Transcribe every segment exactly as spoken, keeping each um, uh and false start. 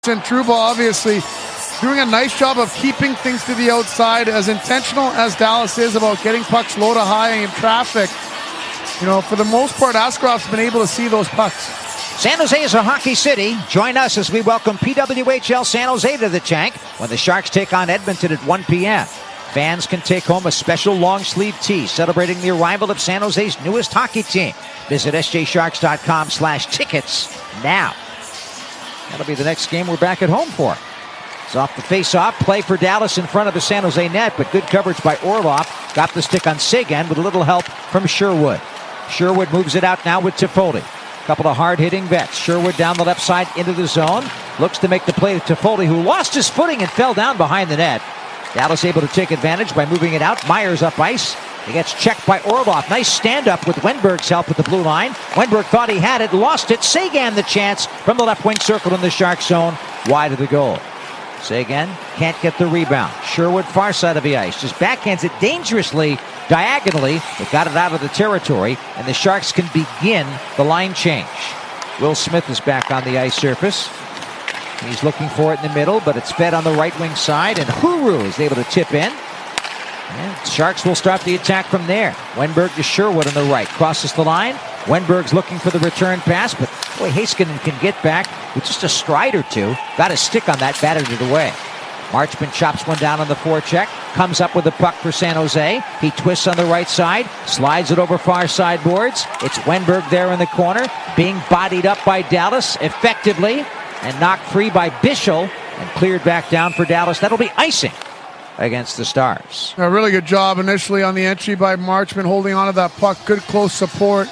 And Trouba obviously doing a nice job of keeping things to the outside, as intentional as Dallas is about getting pucks low to high in traffic. You know, for the most part, Askarov's been able to see those pucks. San Jose is a hockey city. Join us as we welcome P W H L San Jose to the tank when the Sharks take on Edmonton at one p.m. Fans can take home a special long-sleeve tee celebrating the arrival of San Jose's newest hockey team. Visit s j sharks dot com slash tickets now. That'll be the next game we're back at home for. It's off the face-off. Play for Dallas in front of the San Jose net, but good coverage by Orlov. Got the stick on Seguin with a little help from Sherwood. Sherwood moves it out now with Toffoli. Couple of hard-hitting vets. Sherwood down the left side into the zone. Looks to make the play to Toffoli, who lost his footing and fell down behind the net. Dallas able to take advantage by moving it out. Myers up ice. He gets checked by Orlov. Nice stand-up with Wenberg's help at the blue line. Wenberg thought he had it, lost it. Seguin the chance from the left wing circle in the Shark zone, wide of the goal. Seguin can't get the rebound. Sherwood far side of the ice. Just backhands it dangerously, diagonally, but got it out of the territory, and the Sharks can begin the line change. Will Smith is back on the ice surface. He's looking for it in the middle, but it's fed on the right wing side, and Huru is able to tip in. And Sharks will start the attack from there. Wenberg to Sherwood on the right. Crosses the line. Wenberg's looking for the return pass, but boy, Heiskanen can get back with just a stride or two. Got a stick on that, batted it away. Marchman chops one down on the forecheck. Comes up with the puck for San Jose. He twists on the right side. Slides it over far side boards. It's Wenberg there in the corner. Being bodied up by Dallas effectively. And knocked free by Bischel. And cleared back down for Dallas. That'll be icing against the Stars. A really good job initially on the entry by Marchman, holding on to that puck. Good close support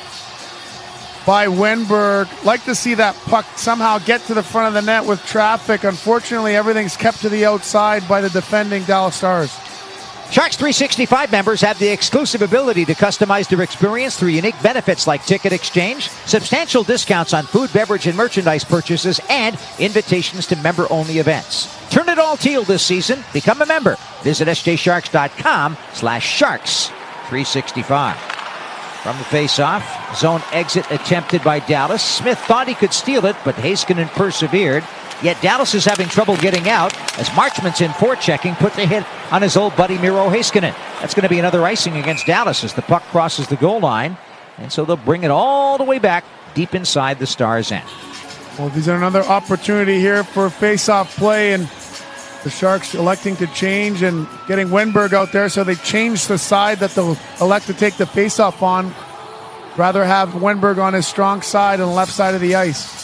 by Wenberg. Like to see that puck somehow get to the front of the net with traffic. Unfortunately, everything's kept to the outside by the defending Dallas Stars. Sharks three sixty-five members have the exclusive ability to customize their experience through unique benefits like ticket exchange, substantial discounts on food, beverage, and merchandise purchases, and invitations to member-only events. Turn it all teal this season. Become a member. Visit s j sharks dot com slash sharks three sixty-five. From the face-off, zone exit attempted by Dallas. Smith thought he could steal it, but Heiskanen persevered. Yet Dallas is having trouble getting out as Marchman's in forechecking, put the hit on his old buddy Miro Heiskanen. That's going to be another icing against Dallas as the puck crosses the goal line. And so they'll bring it all the way back deep inside the Stars' end. Well, there's another opportunity here for face-off play, and the Sharks electing to change and getting Wenberg out there, so they change the side that they'll elect to take the face-off on. Rather have Wenberg on his strong side on the left side of the ice.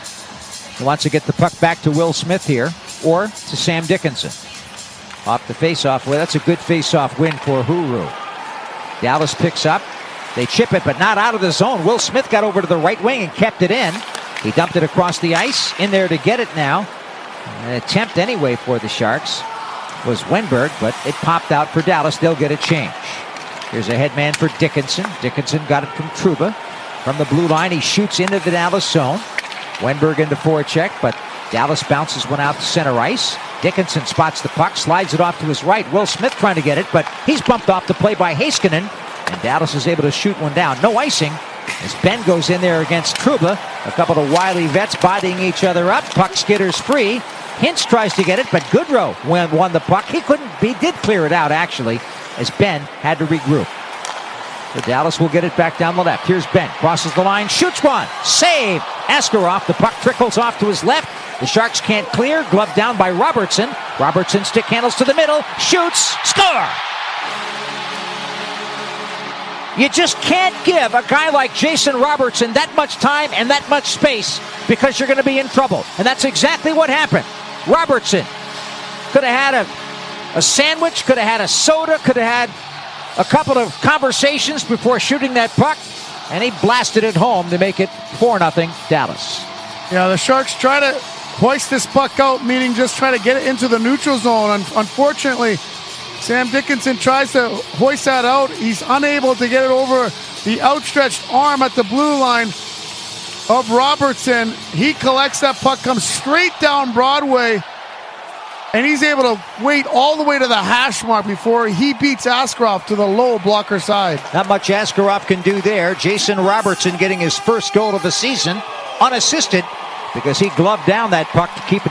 He wants to get the puck back to Will Smith here, or to Sam Dickinson. Off the face-off, well, that's a good face-off win for Huru. Dallas picks up. They chip it, but not out of the zone. Will Smith got over to the right wing and kept it in. He dumped it across the ice, in there to get it now. An attempt anyway for the Sharks was Wenberg, but it popped out for Dallas. They'll get a change. Here's a headman for Dickinson. Dickinson got it from Trouba. From the blue line, he shoots into the Dallas zone. Wenberg into forecheck, but Dallas bounces one out to center ice. Dickinson spots the puck, slides it off to his right. Will Smith trying to get it, but he's bumped off the play by Heiskanen, and Dallas is able to shoot one down. No icing as Ben goes in there against Trouba. A couple of wily vets bodying each other up. Puck skitters free. Hintz tries to get it, but Goodrow won the puck. He couldn't, he did clear it out actually, as Ben had to regroup. So Dallas will get it back down the left. Here's Ben, crosses the line, shoots one, save. Askarov, the puck trickles off to his left. The Sharks can't clear, gloved down by Robertson. Robertson stick handles to the middle, shoots, score! You just can't give a guy like Jason Robertson that much time and that much space because you're going to be in trouble. And that's exactly what happened. Robertson could have had a, a sandwich, could have had a soda, could have had a couple of conversations before shooting that puck, and he blasted it home to make it four nothing Dallas. Yeah, the Sharks try to hoist this puck out, meaning just try to get it into the neutral zone. Un- unfortunately, Sam Dickinson tries to hoist that out. He's unable to get it over the outstretched arm at the blue line of Robertson. He collects that puck, comes straight down Broadway, and he's able to wait all the way to the hash mark before he beats Askarov to the low blocker side. Not much Askarov can do there. Jason Robertson getting his first goal of the season, unassisted because he gloved down that puck to keep it